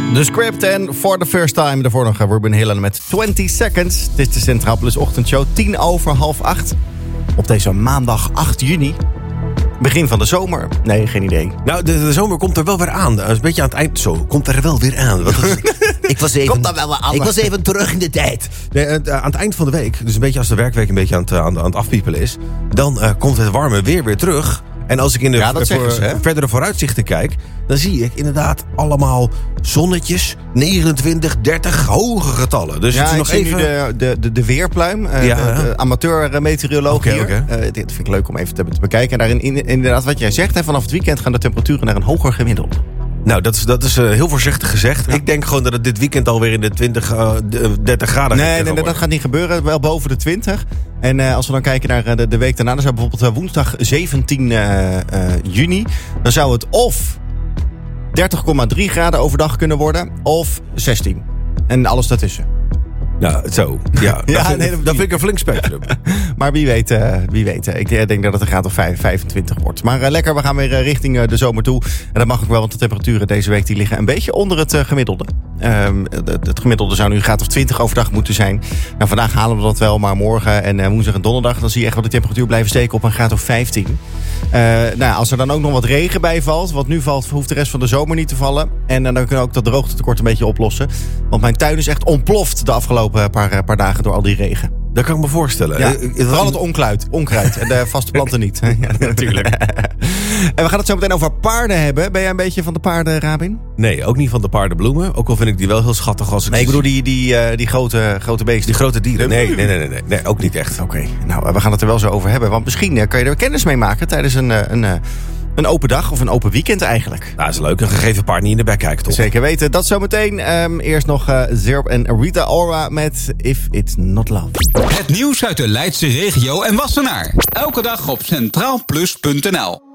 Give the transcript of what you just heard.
The Script en For the First Time. Daarvoor nog Ruben Hillen met 20 Seconds. Dit is de Centraal Plus ochtendshow, 7:10. Op deze maandag 8 juni. Begin van de zomer. Nee, geen idee. Nou, de zomer komt er wel weer aan. Een beetje aan het eind. Zo, komt er wel weer aan. Ik was even terug in de tijd. Nee, aan het eind van de week, dus een beetje als de werkweek een beetje aan het afpiepelen is, dan komt het warme weer terug. En als ik in de verdere vooruitzichten kijk, dan zie ik inderdaad allemaal zonnetjes, 29, 30, hoge getallen. Dus het is nog even nu de weerpluim, de amateur-meteoroloog hier. Okay. Dit vind ik leuk om even te bekijken. En daarin inderdaad wat jij zegt, vanaf het weekend gaan de temperaturen naar een hoger gemiddelde. Nou, dat is heel voorzichtig gezegd. Ja. Ik denk gewoon dat het dit weekend alweer in de 20, 30 graden gaat. Nee, dat gaat niet gebeuren. Wel boven de 20. En als we dan kijken naar de week daarna, dan zou bijvoorbeeld woensdag 17 juni, dan zou het of 30,3 graden overdag kunnen worden, of 16. En alles daartussen. Nou, zo. Ja, dat vind ik een flink spectrum. Maar wie weet. Ik denk dat het een graad of 25 wordt. Maar lekker, we gaan weer richting de zomer toe. En dat mag ook wel, want de temperaturen deze week die liggen een beetje onder het gemiddelde. Het gemiddelde zou nu een graad of 20 overdag moeten zijn. Nou, vandaag halen we dat wel, maar morgen en woensdag en donderdag, dan zie je echt wel de temperatuur blijven steken op een graad of 15. Als er dan ook nog wat regen bij valt, wat nu valt, hoeft de rest van de zomer niet te vallen. En dan kunnen we ook dat droogtetekort een beetje oplossen. Want mijn tuin is echt ontploft de afgelopen paar dagen door al die regen. Dat kan ik me voorstellen. Ja, vooral het onkruid en de vaste planten niet. Ja, natuurlijk. En we gaan het zo meteen over paarden hebben. Ben jij een beetje van de paarden, Rabin? Nee, ook niet van de paardenbloemen. Ook al vind ik die wel heel schattig. Ik bedoel die grote beesten. Die grote dieren? Nee, ook niet echt. Oké, nou, we gaan het er wel zo over hebben. Want misschien kan je er kennis mee maken tijdens een open dag of een open weekend eigenlijk. Nou, dat is leuk. Een gegeven paard niet in de bek kijkt, toch? Zeker weten. Dat zometeen. Eerst nog Zerb en Rita Ora met If It's Not Love. Het nieuws uit de Leidse regio en Wassenaar. Elke dag op centraalplus.nl.